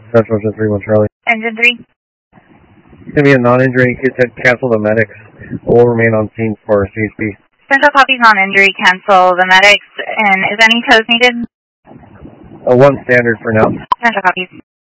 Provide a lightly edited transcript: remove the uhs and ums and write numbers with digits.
Central to 3-1 Charlie. Engine 3. It's going to be a non-injury. You said cancel the medics. We'll remain on scene for CHP. Central copies non-injury, cancel the medics. And is any tows needed? One standard for now. Central copies.